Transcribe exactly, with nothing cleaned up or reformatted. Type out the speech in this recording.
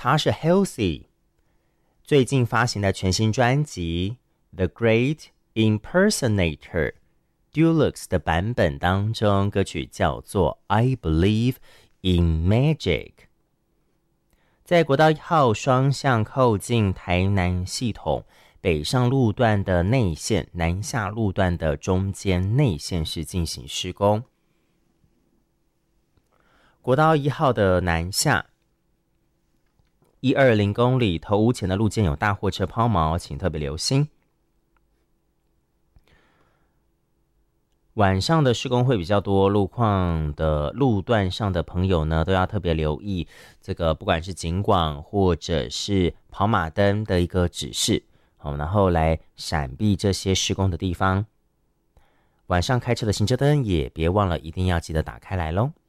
他是 Halsey 最近发行的全新专辑 The Great Impersonator Deluxe 的版本当中，歌曲叫做 I Believe in Magic。 在国道一号双向靠近台南系统北上路段的内线，南下路段的中间内线是进行施工。国道一号的南下一二零公里头屋前的路肩有大货车抛锚，请特别留心。晚上的施工会比较多，路况的路段上的朋友呢，都要特别留意这个，不管是警广或者是跑马灯的一个指示，好，然后来闪避这些施工的地方。晚上开车的行车灯也别忘了，一定要记得打开来咯。